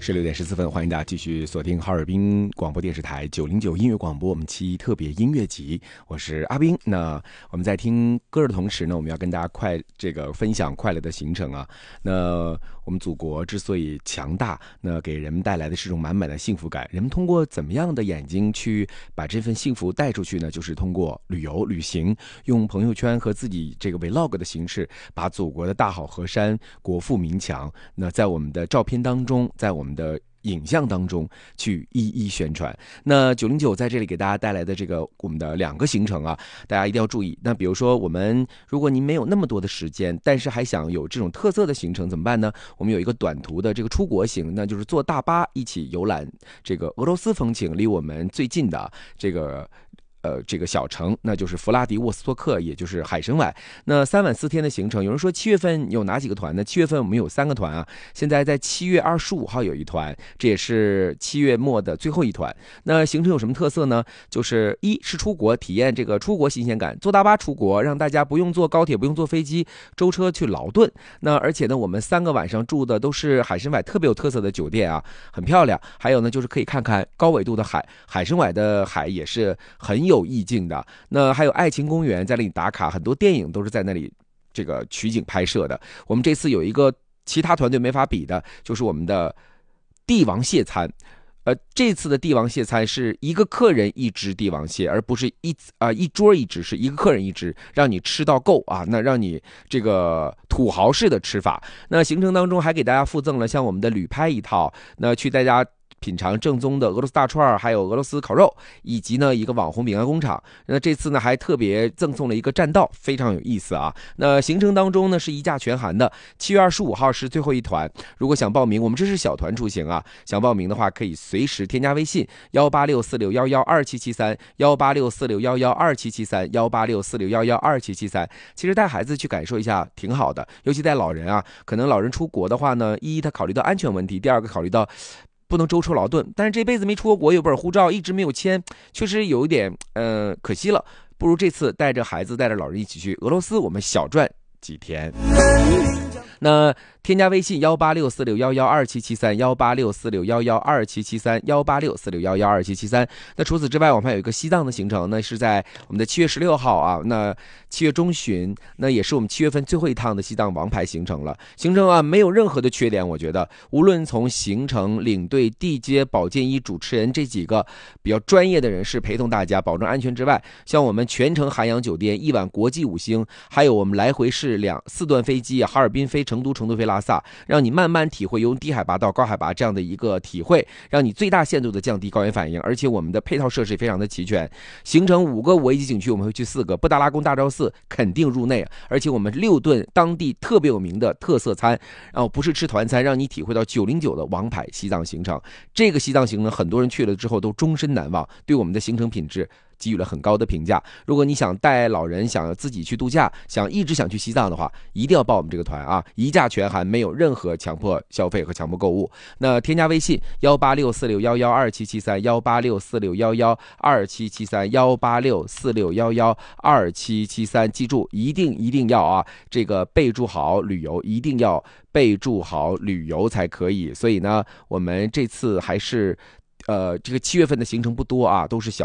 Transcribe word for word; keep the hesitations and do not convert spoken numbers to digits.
十六点十四分，欢迎大家继续锁定哈尔滨广播电视台九零九音乐广播，我们七一特别音乐集，我是阿斌。那我们在听歌的同时呢，我们要跟大家快这个分享快乐的行程啊。那我们祖国之所以强大，那给人们带来的是一种满满的幸福感。人们通过怎么样的眼睛去把这份幸福带出去呢？就是通过旅游、旅行，用朋友圈和自己这个 vlog 的形式，把祖国的大好河山、国富民强，那在我们的照片当中，在我们的影像当中去一一宣传。那九零九在这里给大家带来的这个我们的两个行程啊，大家一定要注意。那比如说我们如果您没有那么多的时间，但是还想有这种特色的行程怎么办呢？我们有一个短途的这个出国行，那就是坐大巴一起游览这个俄罗斯风情，离我们最近的这个呃，这个小城，那就是弗拉迪沃斯托克，也就是海参崴。那三晚四天的行程，有人说七月份有哪几个团呢？七月份我们有三个团啊，现在在七月二十五号有一团，这也是七月末的最后一团。那行程有什么特色呢？就是一是出国体验这个出国新鲜感，坐大巴出国，让大家不用坐高铁，不用坐飞机，舟车去劳顿。那而且呢，我们三个晚上住的都是海参崴特别有特色的酒店啊，很漂亮。还有呢，就是可以看看高纬度的海，海参崴的海也是很有有意境的。那还有爱情公园在那里打卡，很多电影都是在那里这个取景拍摄的。我们这次有一个其他团队没法比的，就是我们的帝王蟹餐。呃，这次的帝王蟹餐是一个客人一只帝王蟹，而不是一啊、呃、一桌一只，是一个客人一只，让你吃到够啊，那让你这个土豪式的吃法。那行程当中还给大家附赠了像我们的旅拍一套，那去大家品尝正宗的俄罗斯大串，还有俄罗斯烤肉，以及呢一个网红饼干工厂。那这次呢还特别赠送了一个栈道，非常有意思啊。那行程当中呢是一价全含的，七月二十五号是最后一团。如果想报名，我们这是小团出行啊，想报名的话可以随时添加微信幺八六四六幺幺二七七三幺八六四六幺幺二七七三幺八六四六幺幺二七七三。其实带孩子去感受一下挺好的，尤其带老人啊，可能老人出国的话呢，一他考虑到安全问题，第二个考虑到不能舟车劳顿，但是这辈子没出过国，有本护照一直没有签，确实有一点呃可惜了。不如这次带着孩子带着老人一起去俄罗斯，我们小转几天。那添加微信幺八六四六幺幺二七七三幺八六四六幺幺二七七三幺八六四六幺幺二七七三。那除此之外，我们还有一个西藏的行程，那是在我们的七月十六号啊，那七月中旬，那也是我们七月份最后一趟的西藏王牌行程了。行程啊没有任何的缺点，我觉得无论从行程、领队、地接、保健医、主持人这几个比较专业的人士陪同大家，保证安全之外，像我们全程涵养酒店，一晚国际五星，还有我们来回是两四段飞机，哈尔滨飞成都，成都飞拉萨，让你慢慢体会由低海拔到高海拔这样的一个体会，让你最大限度的降低高原反应。而且我们的配套设施也非常的齐全，行程五个五 A 级景区我们会去四个，布达拉宫、大昭寺肯定入内，而且我们六顿当地特别有名的特色餐，然后不是吃团餐，让你体会到九零九的王牌西藏行程。这个西藏行程很多人去了之后都终身难忘，对我们的行程品质给予了很高的评价。如果你想带老人，想自己去度假，想一直想去西藏的话，一定要报我们这个团啊，一价全含，没有任何强迫消费和强迫购物。那添加微信幺八六四六幺幺二七七三幺八六四六幺幺二七七三幺八六四六幺幺二七七三，记住一定一定要啊，这个备注好旅游，一定要备注好旅游才可以。所以呢，我们这次还是呃这个七月份的行程不多啊，都是小